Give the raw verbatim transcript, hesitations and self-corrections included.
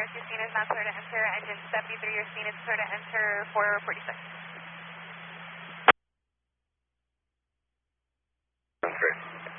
Polaris, your scene is not clear to enter. Engine seventy-three, your scene is clear to enter four forty-six. Okay.